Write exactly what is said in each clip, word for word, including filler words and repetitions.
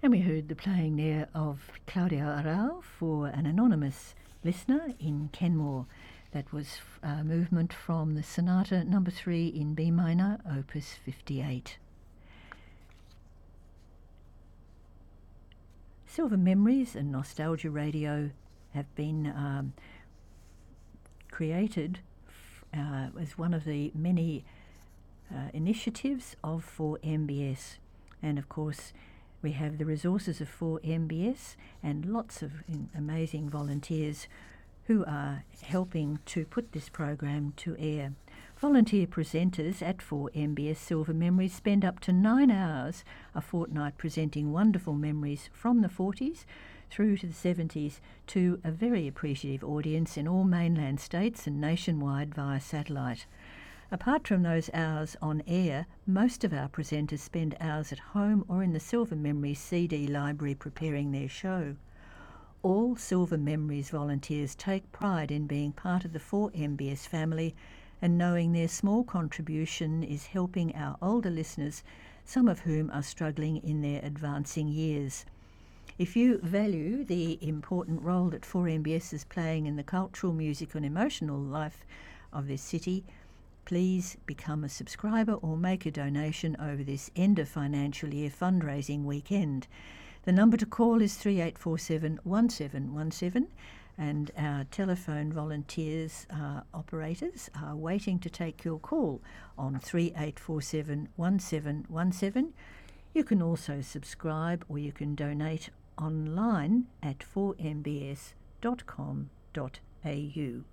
And we heard the playing there of Claudio Arrau for an anonymous listener in Kenmore. That was a movement from the Sonata number three in B minor, opus fifty-eight. Silver Memories and Nostalgia Radio have been um, created uh, as one of the many uh, initiatives of four M B S. And of course, we have the resources of four M B S and lots of amazing volunteers who are helping to put this program to air. Volunteer presenters at four M B S Silver Memories spend up to nine hours a fortnight presenting wonderful memories from the forties through to the seventies to a very appreciative audience in all mainland states and nationwide via satellite. Apart from those hours on air, most of our presenters spend hours at home or in the Silver Memories C D library preparing their show. All Silver Memories volunteers take pride in being part of the four M B S family and knowing their small contribution is helping our older listeners, some of whom are struggling in their advancing years. If you value the important role that four M B S is playing in the cultural, musical and emotional life of this city, please become a subscriber or make a donation over this end of financial year fundraising weekend. The number to call is three eight four seven, one seven one seven and our telephone volunteers, uh, operators, are waiting to take your call on three eight four seven, one seven one seven. You can also subscribe or you can donate online at four m b s dot com dot a u.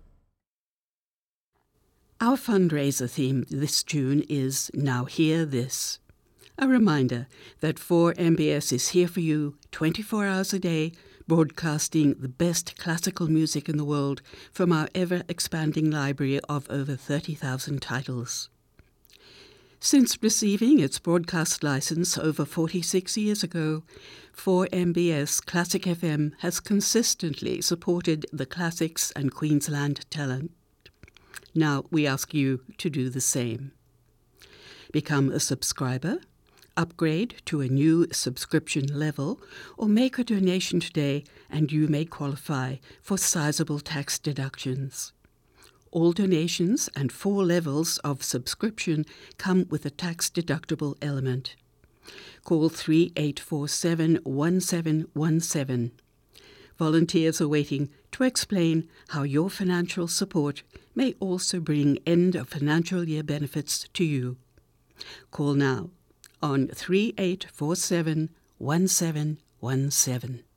Our fundraiser theme this June is Now Hear This. A reminder that four M B S is here for you twenty-four hours a day, broadcasting the best classical music in the world from our ever-expanding library of over thirty thousand titles. Since receiving its broadcast license over forty-six years ago, four M B S Classic F M has consistently supported the classics and Queensland talent. Now we ask you to do the same. Become a subscriber, upgrade to a new subscription level, or make a donation today and you may qualify for sizable tax deductions. All donations and four levels of subscription come with a tax-deductible element. Call three eight four seven, one seven one seven. Volunteers are waiting to explain how your financial support may also bring end of financial year benefits to you. Call now on three eight four seven, one seven one seven.